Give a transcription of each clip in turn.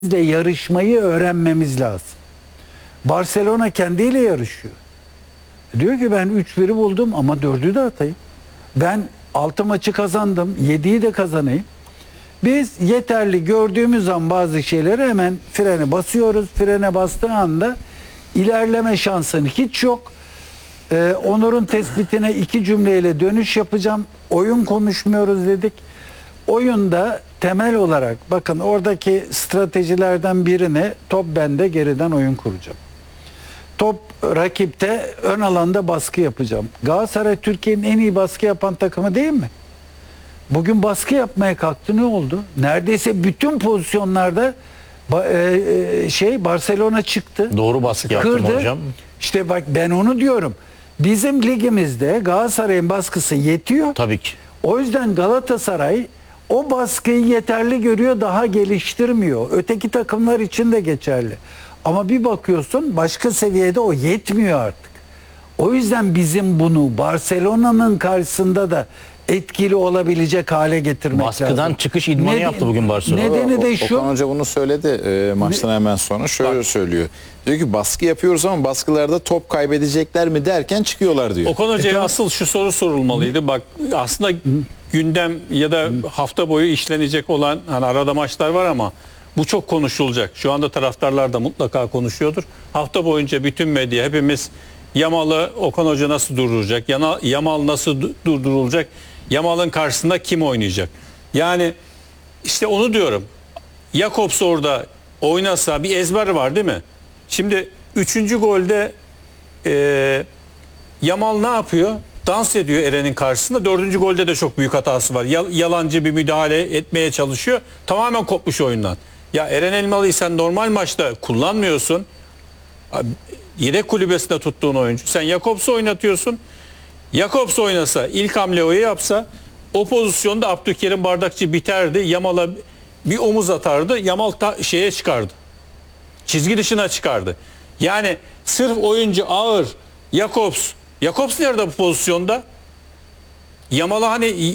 de yarışmayı öğrenmemiz lazım. Barcelona kendiyle yarışıyor. Diyor ki ben 3-1'i buldum ama 4'ü de atayım. Ben 6 maçı kazandım, 7'yi de kazanayım. Biz yeterli gördüğümüz an bazı şeyleri hemen frene basıyoruz. Frene bastığı anda ilerleme şansın hiç yok. Onur'un tespitine 2 cümleyle dönüş yapacağım. Oyun konuşmuyoruz dedik. Oyunda temel olarak bakın oradaki stratejilerden birine top bende geriden oyun kuracağım. Top rakipte ön alanda baskı yapacağım. Galatasaray Türkiye'nin en iyi baskı yapan takımı değil mi? Bugün baskı yapmaya kalktı, ne oldu? Neredeyse bütün pozisyonlarda Barcelona çıktı. Doğru baskı yaptım hocam. İşte bak ben onu diyorum. Bizim ligimizde Galatasaray'ın baskısı yetiyor. Tabii ki. O yüzden Galatasaray o baskıyı yeterli görüyor, daha geliştirmiyor. Öteki takımlar için de geçerli. Ama bir bakıyorsun başka seviyede o yetmiyor artık. O yüzden bizim bunu Barcelona'nın karşısında da etkili olabilecek hale getirmek Baskıdan lazım. çıkış idmanı yaptı bugün Barcelona. Nedeni de şu. Okan Hoca bunu söyledi maçtan hemen sonra. Şöyle söylüyor. Diyor ki baskı yapıyoruz ama baskılarda top kaybedecekler mi derken çıkıyorlar diyor. Okan Hoca'ya asıl şu soru sorulmalıydı. Bak aslında gündem ya da hafta boyu işlenecek olan hani arada maçlar var ama bu çok konuşulacak. Şu anda taraftarlar da mutlaka konuşuyordur. Hafta boyunca bütün medya hepimiz Yamal'ı Okan Hoca nasıl durduracak? Yamal nasıl durdurulacak? Yamal'ın karşısında kim oynayacak? Yani işte onu diyorum. Jakobs orada oynasa bir ezber var değil mi? Şimdi 3. golde Yamal ne yapıyor? Dans ediyor Eren'in karşısında. 4. golde de çok büyük hatası var. Yalancı bir müdahale etmeye çalışıyor. Tamamen kopmuş oyundan. Ya Eren Elmalı'yı sen normal maçta kullanmıyorsun. Yedek kulübesinde tuttuğun oyuncu. Sen Jakobs'u oynatıyorsun. Jakobs oynasa, ilk hamle o yapsa o pozisyonda Abdülkerim Bardakçı biterdi. Yamal'a bir omuz atardı. Yamal şeye çıkardı. Çizgi dışına çıkardı. Yani sırf oyuncu ağır. Jakobs nerede bu pozisyonda? Yamal'a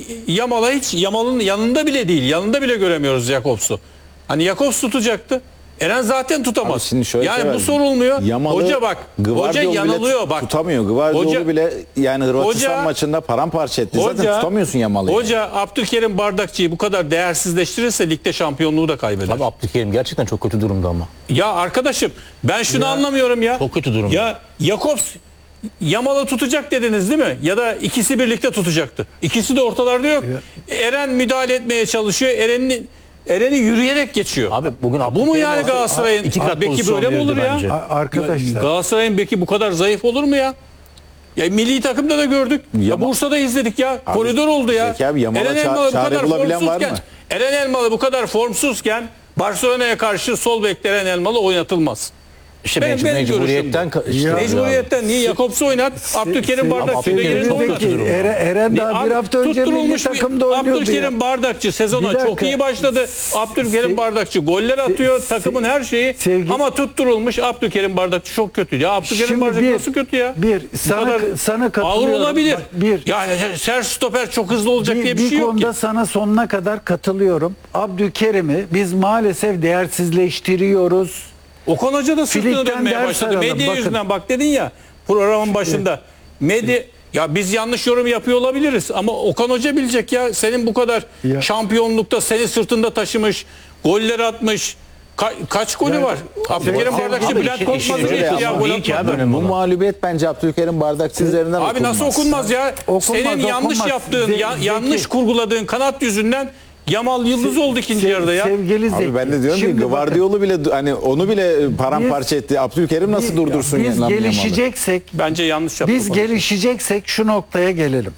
hiç Yamal'ın yanında bile değil. Yanında bile göremiyoruz Jakobs'u. Hani Jakobs tutacaktı. Eren zaten tutamaz. Yani bu sorulmuyor. Hoca bak. Hoca yanılıyor bak. Tutamıyor. Gvardiol'u bile yani Hırvatistan maçında paramparça etti. Zaten tutamıyorsun Yamal'ı. Hoca yani. Abdülkerim Bardakçı'yı bu kadar değersizleştirirse ligde şampiyonluğu da kaybeder. Tabii Abdülkerim gerçekten çok kötü durumda ama. Ya arkadaşım ben şunu anlamıyorum ya. Çok kötü durumda. Ya Jakobs Yamal'ı tutacak dediniz değil mi? Ya da ikisi birlikte tutacaktı. İkisi de ortalarda yok. Eren müdahale etmeye çalışıyor. Eren'i yürüyerek geçiyor. Abi bugün bu mu yani Galatasaray'ın beki böyle mi olur ya? Arkadaşlar. Galatasaray'ın beki bu kadar zayıf olur mu ya? Ya milli takımda da gördük. Ya Bursa'da izledik ya. Abi, koridor oldu ya. Abi, Eren Elmalı bu kadar formsuzken, Eren Elmalı bu kadar formsuzken Barcelona'ya karşı sol bek Eren Elmalı oynatılmaz. İşte mecburiyetten mecburiyetten niye Jakobs'u oynat? Abdülkerim Bardakçı'yı da yerine oynat. Eren daha bir hafta önce milli takımda oynuyordu. Abdülkerim Bardakçı sezona çok iyi başladı. Abdülkerim Bardakçı goller atıyor. Takımın her şeyi ama tutturulmuş Abdülkerim Bardakçı çok kötü. Ya Abdülkerim Bardakçı nasıl kötü ya? Sana katılıyorum. Ağır olabilir. Yani ser stoper çok hızlı olacak diye bir şey yok ki. Bir konuda sana sonuna kadar katılıyorum. Abdülkerim'i biz maalesef değersizleştiriyoruz. Okan Hoca da sırtını dönmeye başladı. Medya yüzünden bak dedin ya programın başında. Medya ya biz yanlış yorum yapıyor olabiliriz ama Okan Hoca bilecek ya. Senin bu kadar şampiyonlukta seni sırtında taşımış, goller atmış. Kaç golü var? Abdülkerim Bardakçı Bülent Korkmaz'ı geçti ya gol atmadı. Bu mağlubiyet bence Abdülkerim Bardakçı üzerinden okunmaz. Abi nasıl okunmaz ya? Senin yanlış yaptığın, yanlış kurguladığın kanat yüzünden Yamal yıldız oldu ikinci yarıda ya. Sevgili Zeki. Abi ben de diyorum ki Gvardiol'u bile hani onu bile paramparça etti. Abdülkerim nasıl durdursun biz gelişeceksek bence yanlış yaptı. Biz gelişeceksek şu noktaya gelelim.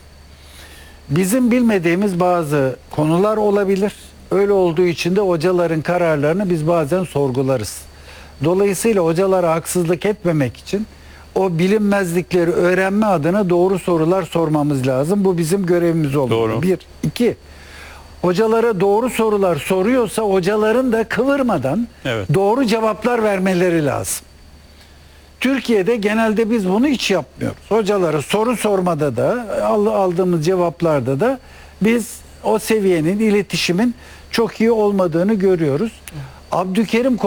Bizim bilmediğimiz bazı konular olabilir. Öyle olduğu için de hocaların kararlarını biz bazen sorgularız. Dolayısıyla hocalara haksızlık etmemek için o bilinmezlikleri öğrenme adına doğru sorular sormamız lazım. Bu bizim görevimiz olmalı. Doğru. 1, 2. Hocalara doğru sorular soruyorsa hocaların da kıvırmadan doğru cevaplar vermeleri lazım. Türkiye'de genelde biz bunu hiç yapmıyoruz. Hocalara soru sormada da aldığımız cevaplarda da biz o seviyenin, iletişimin çok iyi olmadığını görüyoruz. Abdülkerim